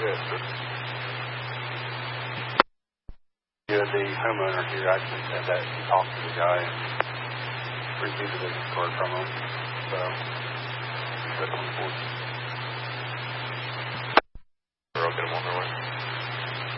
Yeah, the homeowner here actually said that he talked to the guy and received a business card from him. So, he put it on the board.